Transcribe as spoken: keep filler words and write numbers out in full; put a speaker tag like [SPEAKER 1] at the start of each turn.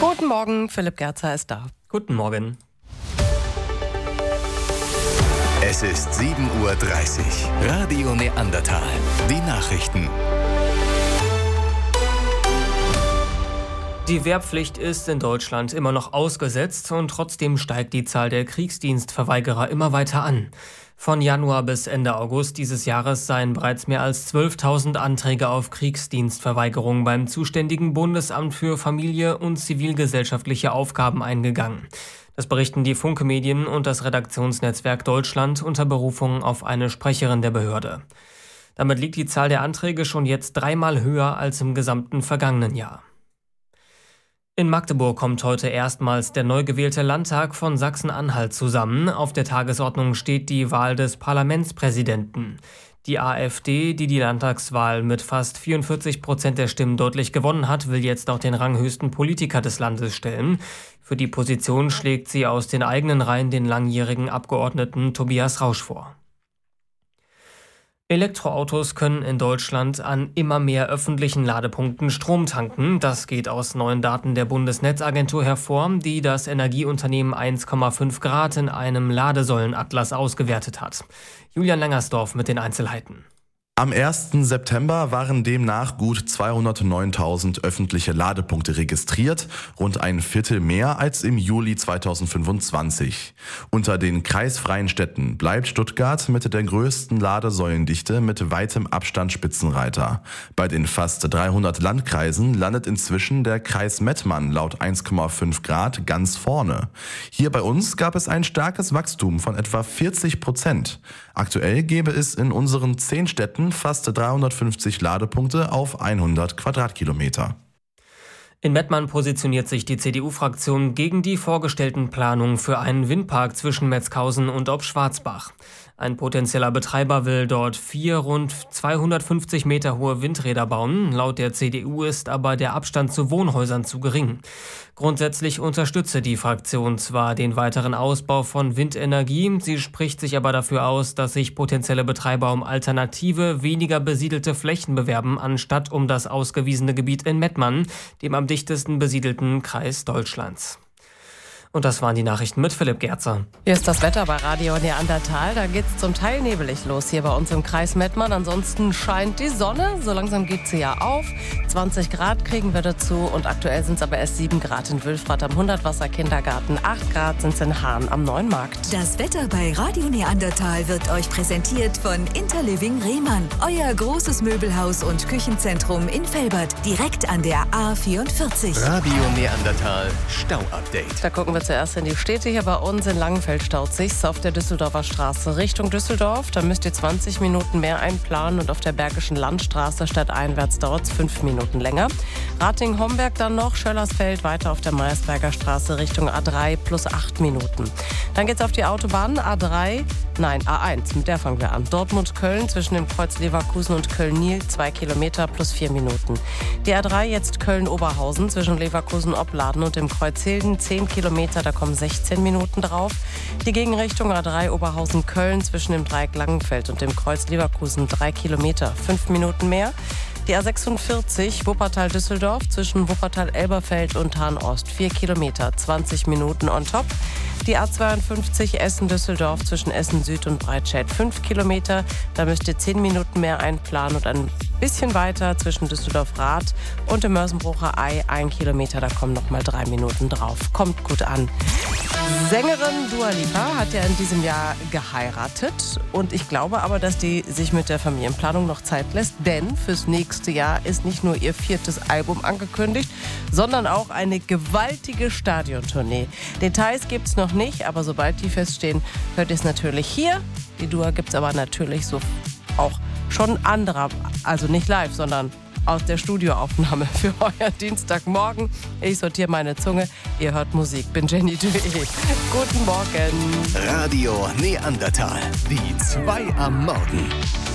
[SPEAKER 1] Guten Morgen, Philipp Gerzer ist da.
[SPEAKER 2] Guten Morgen.
[SPEAKER 3] Es ist sieben Uhr dreißig. Radio Neandertal. Die Nachrichten.
[SPEAKER 2] Die Wehrpflicht ist in Deutschland immer noch ausgesetzt und trotzdem steigt die Zahl der Kriegsdienstverweigerer immer weiter an. Von Januar bis Ende August dieses Jahres seien bereits mehr als zwölftausend Anträge auf Kriegsdienstverweigerung beim zuständigen Bundesamt für Familie und zivilgesellschaftliche Aufgaben eingegangen. Das berichten die Funke-Medien und das Redaktionsnetzwerk Deutschland unter Berufung auf eine Sprecherin der Behörde. Damit liegt die Zahl der Anträge schon jetzt dreimal höher als im gesamten vergangenen Jahr. In Magdeburg kommt heute erstmals der neu gewählte Landtag von Sachsen-Anhalt zusammen. Auf der Tagesordnung steht die Wahl des Parlamentspräsidenten. Die AfD, die die Landtagswahl mit fast vierundvierzig Prozent der Stimmen deutlich gewonnen hat, will jetzt auch den ranghöchsten Politiker des Landes stellen. Für die Position schlägt sie aus den eigenen Reihen den langjährigen Abgeordneten Tobias Rausch vor. Elektroautos können in Deutschland an immer mehr öffentlichen Ladepunkten Strom tanken. Das geht aus neuen Daten der Bundesnetzagentur hervor, die das Energieunternehmen eins Komma fünf Grad in einem Ladesäulenatlas ausgewertet hat. Julian Langersdorf mit den Einzelheiten.
[SPEAKER 4] Am ersten September waren demnach gut zweihundertneuntausend öffentliche Ladepunkte registriert, rund ein Viertel mehr als im Juli zweitausendfünfundzwanzig. Unter den kreisfreien Städten bleibt Stuttgart mit der größten Ladesäulendichte mit weitem Abstand Spitzenreiter. Bei den fast dreihundert Landkreisen landet inzwischen der Kreis Mettmann laut eins Komma fünf Grad ganz vorne. Hier bei uns gab es ein starkes Wachstum von etwa vierzig Prozent. Aktuell gäbe es in unseren zehn Städten fast dreihundertfünfzig Ladepunkte auf hundert Quadratkilometer.
[SPEAKER 2] In Mettmann positioniert sich die C D U-Fraktion gegen die vorgestellten Planungen für einen Windpark zwischen Metzghausen und Obschwarzbach. Ein potenzieller Betreiber will dort vier rund zweihundertfünfzig Meter hohe Windräder bauen. Laut der C D U ist aber der Abstand zu Wohnhäusern zu gering. Grundsätzlich unterstütze die Fraktion zwar den weiteren Ausbau von Windenergie, sie spricht sich aber dafür aus, dass sich potenzielle Betreiber um alternative, weniger besiedelte Flächen bewerben, anstatt um das ausgewiesene Gebiet in Mettmann, dem am dichtesten besiedelten Kreis Deutschlands. Und das waren die Nachrichten mit Philipp Gerzer.
[SPEAKER 1] Hier ist das Wetter bei Radio Neandertal. Da geht es zum Teil nebelig los hier bei uns im Kreis Mettmann. Ansonsten scheint die Sonne. So langsam geht sie ja auf. zwanzig Grad kriegen wir dazu. Und aktuell sind es aber erst sieben Grad in Wülfrath am Hundertwasser-Kindergarten. acht Grad sind es in Hahn am Neuen Markt.
[SPEAKER 5] Das Wetter bei Radio Neandertal wird euch präsentiert von Interliving Rehmann. Euer großes Möbelhaus und Küchenzentrum in Velbert. Direkt an der A vierundvierzig.
[SPEAKER 3] Radio Neandertal Stau-Update.
[SPEAKER 1] Da gucken wir zuerst in die Städte. Hier bei uns in Langenfeld staut sich's auf der Düsseldorfer Straße Richtung Düsseldorf. Da müsst ihr zwanzig Minuten mehr einplanen und auf der Bergischen Landstraße stadteinwärts dauert es fünf Minuten länger. Rating-Homberg dann noch, Schöllersfeld weiter auf der Meiersberger Straße Richtung A drei plus acht Minuten. Dann geht's auf die Autobahn A drei, nein A eins, mit der fangen wir an. Dortmund-Köln zwischen dem Kreuz Leverkusen und Köln-Niel zwei Kilometer plus vier Minuten. Die A drei jetzt Köln-Oberhausen zwischen Leverkusen-Opladen und dem Kreuz Hilden zehn Kilometer. Da kommen sechzehn Minuten drauf. Die Gegenrichtung A drei Oberhausen-Köln zwischen dem Dreieck Langenfeld und dem Kreuz Leverkusen drei Kilometer, fünf Minuten mehr. Die A sechsundvierzig Wuppertal-Düsseldorf zwischen Wuppertal-Elberfeld und Hahn-Ost vier Kilometer, zwanzig Minuten on top. Die A zweiundfünfzig Essen-Düsseldorf zwischen Essen-Süd und Breitscheid fünf Kilometer. Da müsst ihr zehn Minuten mehr einplanen und ein bisschen weiter zwischen Düsseldorf-Rath und dem Mörsenbrucher Ei ein Kilometer. Da kommen noch mal drei Minuten drauf. Kommt gut an. Sängerin Dua Lipa hat ja in diesem Jahr geheiratet und ich glaube aber, dass die sich mit der Familienplanung noch Zeit lässt, denn fürs nächste Jahr ist nicht nur ihr viertes Album angekündigt, sondern auch eine gewaltige Stadiontournee. Details gibt's noch nicht, aber sobald die feststehen, hört ihr es natürlich hier. Die Dua gibt's aber natürlich so auch schon anderer, also nicht live, sondern aus der Studioaufnahme für euer Dienstagmorgen. Ich sortiere meine Zunge. Ihr hört Musik. Bin Jenny Due. Guten Morgen.
[SPEAKER 3] Radio Neandertal. Die zwei am Morgen.